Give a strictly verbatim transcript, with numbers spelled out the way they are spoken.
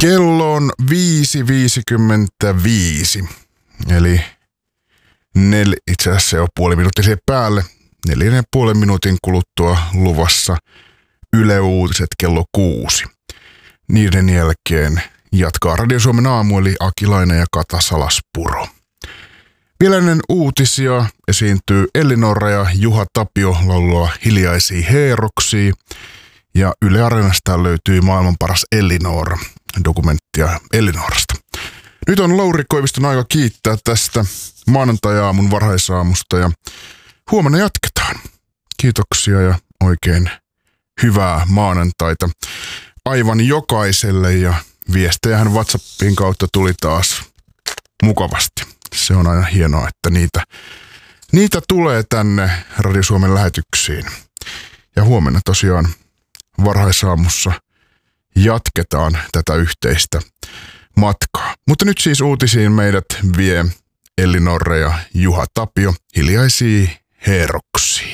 Kello on viisi viisikymmentäviisi, eli nel, itse asiassa se on puoli minuuttia siihen päälle. Neljän ja puolen minuutin kuluttua luvassa Yle Uutiset kello kuusi. Niiden jälkeen jatkaa Radio Suomen aamu, eli Akilainen ja Kata Salaspuro. Vielä ennen uutisia esiintyy Ellinora ja Juha Tapio laulua Hiljaisia heeroksia. Ja Yle Areenasta löytyy Maailman paras Ellinora, dokumenttia Ellinorasta. Nyt on Lauri Koiviston aika kiittää tästä maanantai-aamun varhaisaamusta ja huomenna jatketaan. Kiitoksia ja oikein hyvää maanantaita aivan jokaiselle, ja viestejähän WhatsAppin kautta tuli taas mukavasti. Se on aina hienoa, että niitä, niitä tulee tänne Radio Suomen lähetyksiin. Ja huomenna tosiaan varhaisaamussa jatketaan tätä yhteistä matkaa. Mutta nyt siis uutisiin meidät vie Ellinora ja Juha Tapio Hiljaisia heeroksia.